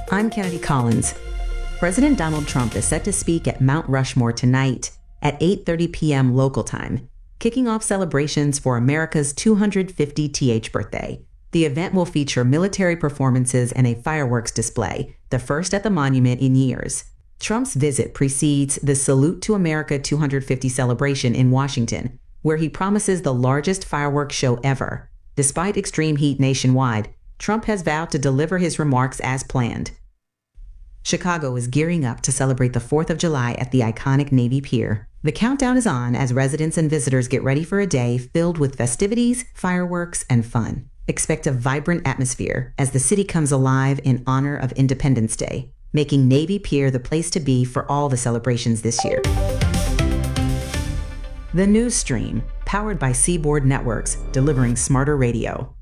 I'm Kennedy Collins. President Donald Trump is set to speak at Mount Rushmore tonight at 8:30 p.m. local time, kicking off celebrations for America's 250th birthday. The event will feature military performances and a fireworks display, the first at the monument in years. Trump's visit precedes the Salute to America 250 celebration in Washington, where he promises the largest fireworks show ever. Despite extreme heat nationwide, Trump has vowed to deliver his remarks as planned. Chicago is gearing up to celebrate the 4th of July at the iconic Navy Pier. The countdown is on as residents and visitors get ready for a day filled with festivities, fireworks, and fun. Expect a vibrant atmosphere as the city comes alive in honor of Independence Day, making Navy Pier the place to be for all the celebrations this year. The News Stream, powered by Seaboard Networks, delivering smarter radio.